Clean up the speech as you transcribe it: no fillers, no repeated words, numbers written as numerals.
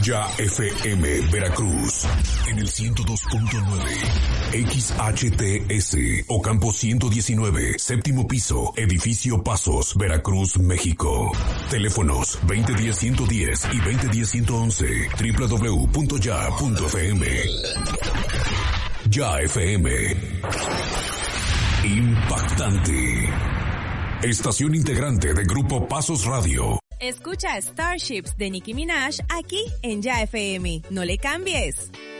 Ya FM Veracruz en el 102.9 XHTS Ocampo 119, séptimo piso, edificio Pasos, Veracruz, México. Teléfonos 2010-110 y 2010-111, www.ya.fm. Ya FM. Impactante. Estación integrante de Grupo Pasos Radio. Escucha Starships de Nicki Minaj aquí en Ya FM. No le cambies.